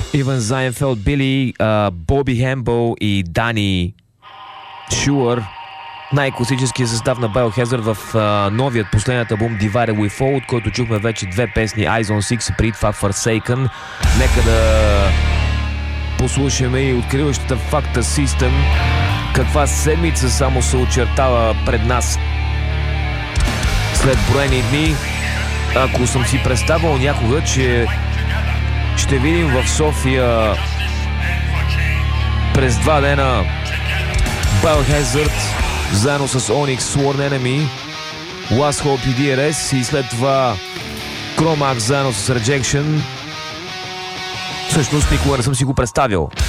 Иван Зайнфелд, Били, Боби Хембъл и Дани Шуър. Най-класическият състав на Biohazard в новият последният албум Divided We Fall, от който чухме вече две песни, Eyes on Six и преди това Forsaken. Нека да послушаме и откриващата Facta System. Каква седмица само се очертава пред нас след броени дни. Ако съм си представил някога, че ще видим в София през 2 дена Biohazard заедно с Onyx, Sworn Enemy, Last Hope и DRS и след това Chromax заедно с Rejection, всъщност никога не съм си го представил.